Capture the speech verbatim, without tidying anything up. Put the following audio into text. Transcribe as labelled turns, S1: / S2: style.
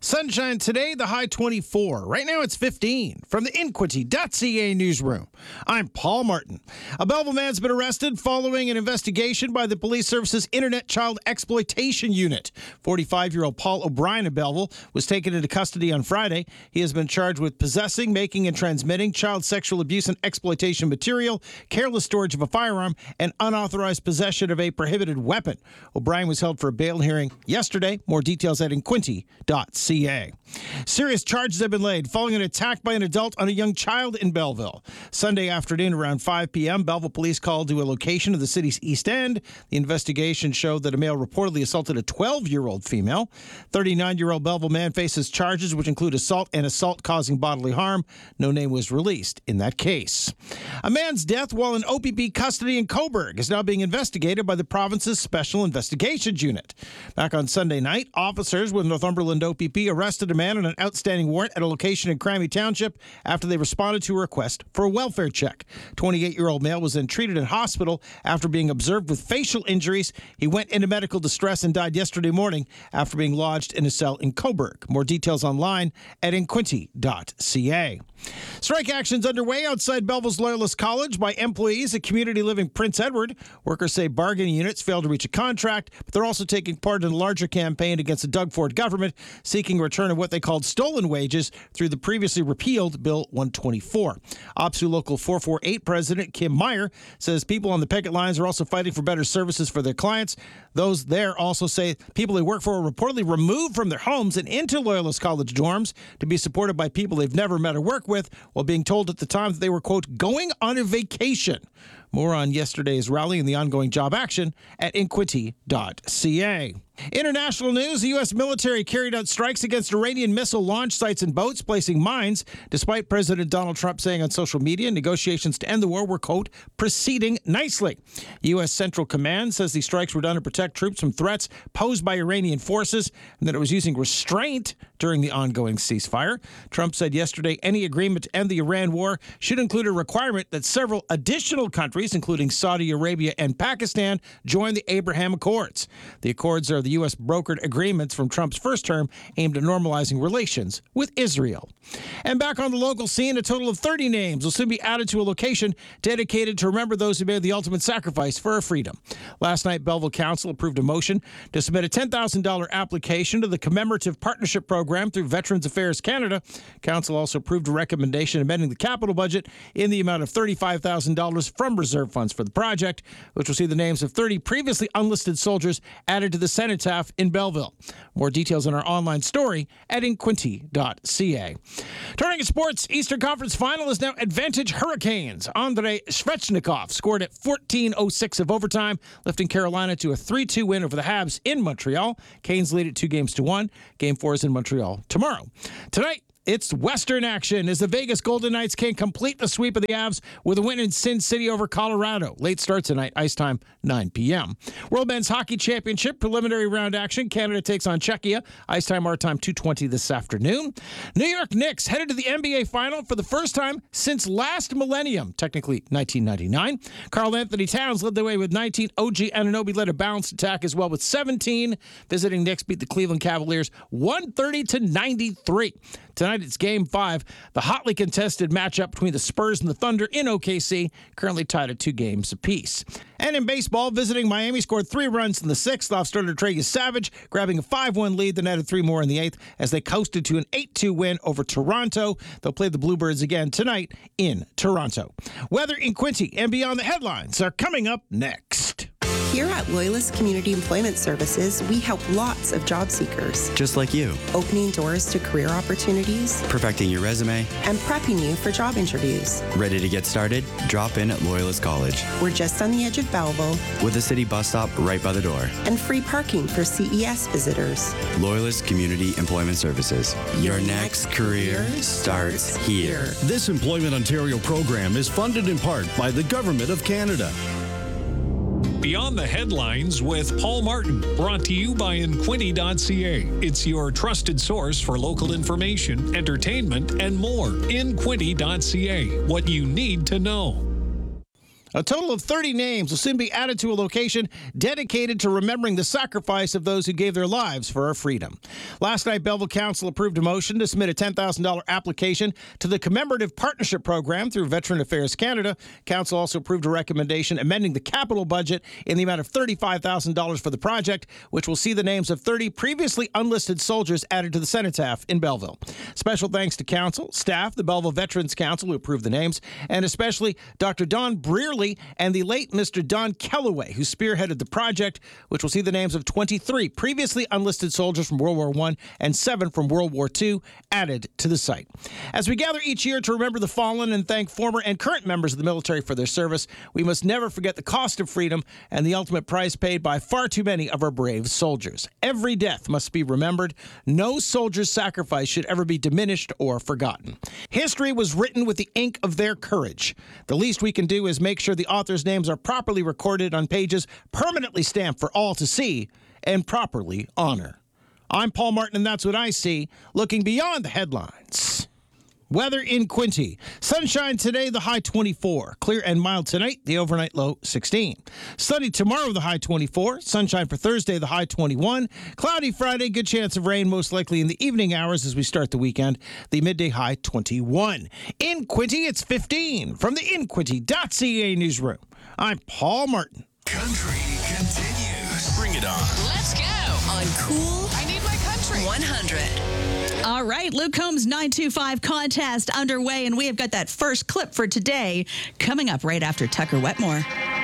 S1: Sunshine today, the high twenty-four. Right now it's fifteen. From the Inquity dot C A newsroom, I'm Paul Martin. A Belleville man's been arrested following an investigation by the Police Service's Internet Child Exploitation Unit. forty-five-year-old Paul O'Brien of Belleville was taken into custody on Friday. He has been charged with possessing, making, and transmitting child sexual abuse and exploitation material, careless storage of a firearm, and unauthorized possession of a prohibited weapon. O'Brien was held for a bail hearing yesterday. More details at Inquity dot C A. Serious charges have been laid following an attack by an adult on a young child in Belleville. Sunday afternoon around five p.m., Belleville police called to a location of the city's East End. The investigation showed that a male reportedly assaulted a twelve-year-old female. thirty-nine-year-old Belleville man faces charges which include assault and assault causing bodily harm. No name was released in that case. A man's death while in O P P custody in Cobourg is now being investigated by the province's Special Investigations Unit. Back on Sunday night, officers with Northumberland O P P arrested a man on an outstanding warrant at a location in Crammy Township after they responded to a request for a welfare check. twenty-eight-year-old male was then treated in hospital after being observed with facial injuries. He went into medical distress and died yesterday morning after being lodged in a cell in Cobourg. More details online at Inquity dot C A. Strike actions underway outside Belleville's Loyalist College by employees at Community Living Prince Edward. Workers say bargaining units failed to reach a contract, but they're also taking part in a larger campaign against the Doug Ford government, seeking a return of what they called stolen wages through the previously repealed Bill one twenty-four. OPSU Local four forty-eight President Kim Meyer says people on the picket lines are also fighting for better services for their clients. Those there also say people they work for are reportedly removed from their homes and into Loyalist College dorms to be supported by people they've never met or worked with, while being told at the time that they were, quote, going on a vacation. More on yesterday's rally and the ongoing job action at Inquity dot C A. International news, the U S military carried out strikes against Iranian missile launch sites and boats, placing mines, despite President Donald Trump saying on social media negotiations to end the war were, quote, proceeding nicely. U S Central Command says these strikes were done to protect troops from threats posed by Iranian forces and that it was using restraint during the ongoing ceasefire. Trump said yesterday any agreement to end the Iran war should include a requirement that several additional countries, including Saudi Arabia and Pakistan, join the Abraham Accords. The accords are the U S brokered agreements from Trump's first term aimed at normalizing relations with Israel. And back on the local scene, a total of thirty names will soon be added to a location dedicated to remember those who made the ultimate sacrifice for our freedom. Last night, Belleville Council approved a motion to submit a ten thousand dollars application to the Commemorative Partnership Program through Veterans Affairs Canada. Council also approved a recommendation amending the capital budget in the amount of thirty-five thousand dollars from reserve funds for the project, which will see the names of thirty previously unlisted soldiers added to the cenotaph in Belleville. More details on our online story at Inquity dot C A. Turning to sports, Eastern Conference Final is now Advantage Hurricanes. Andrei Svechnikov scored at fourteen oh six of overtime, lifting Carolina to a three two win over the Habs in Montreal. Canes lead it two games to one. Game four is in Montreal tomorrow. Tonight, it's Western action as the Vegas Golden Knights can complete the sweep of the Avs with a win in Sin City over Colorado. Late start tonight, ice time nine p.m. World Men's Hockey Championship preliminary round action. Canada takes on Czechia. Ice time, our time, two twenty this afternoon. New York Knicks headed to the N B A Final for the first time since last millennium, technically nineteen ninety-nine. Karl Anthony Towns led the way with nineteen. O G Anunoby led a balanced attack as well with seventeen. Visiting Knicks beat the Cleveland Cavaliers one thirty to ninety-three. Tonight it's Game five, the hotly contested matchup between the Spurs and the Thunder in O K C, currently tied at two games apiece. And in baseball, visiting Miami scored three runs in the sixth off starter Trey Savage, grabbing a five one lead, then added three more in the eighth as they coasted to an eight two win over Toronto. They'll play the Bluebirds again tonight in Toronto. Weather in Quincy and beyond the headlines are coming up next.
S2: Here at Loyalist Community Employment Services, we help lots of job seekers.
S3: Just like you.
S2: Opening doors to career opportunities.
S3: Perfecting your resume.
S2: And prepping you for job interviews.
S3: Ready to get started? Drop in at Loyalist College.
S2: We're just on the edge of Belleville.
S3: With a city bus stop right by the door.
S2: And free parking for C E S visitors.
S3: Loyalist Community Employment Services. Your, Your next, next career starts here.
S4: This Employment Ontario program is funded in part by the Government of Canada.
S5: Beyond the Headlines with Paul Martin, brought to you by Inquity dot C A. It's your trusted source for local information, entertainment, and more. Inquity dot C A. What you need to know.
S1: A total of thirty names will soon be added to a location dedicated to remembering the sacrifice of those who gave their lives for our freedom. Last night, Belleville Council approved a motion to submit a ten thousand dollars application to the Commemorative Partnership Program through Veteran Affairs Canada. Council also approved a recommendation amending the capital budget in the amount of thirty-five thousand dollars for the project, which will see the names of thirty previously unlisted soldiers added to the cenotaph in Belleville. Special thanks to Council, staff, the Belleville Veterans Council who approved the names, and especially Doctor Don Brearley and the late Mister Don Kellaway, who spearheaded the project, which will see the names of twenty-three previously unlisted soldiers from World War One and seven from World War Two added to the site. As we gather each year to remember the fallen and thank former and current members of the military for their service, we must never forget the cost of freedom and the ultimate price paid by far too many of our brave soldiers. Every death must be remembered. No soldier's sacrifice should ever be diminished or forgotten. History was written with the ink of their courage. The least we can do is make sure the authors' names are properly recorded on pages permanently stamped for all to see and properly honor. I'm Paul Martin, and that's what I see, looking beyond the headlines. Weather in Quinte. Sunshine today, the high twenty-four. Clear and mild tonight, the overnight low sixteen. Sunny tomorrow, the high twenty-four. Sunshine for Thursday, the high twenty-one. Cloudy Friday, good chance of rain, most likely in the evening hours as we start the weekend. The midday high twenty-one. In Quinte, it's fifteen. From the in quinte dot c a newsroom, I'm Paul Martin.
S6: Country continues. Bring it on.
S7: Let's go.
S8: On Cool
S7: I need my country.
S8: one hundred.
S7: All right, Luke Combs nine two five contest underway, and we have got that first clip for today coming up right after Tucker Wetmore.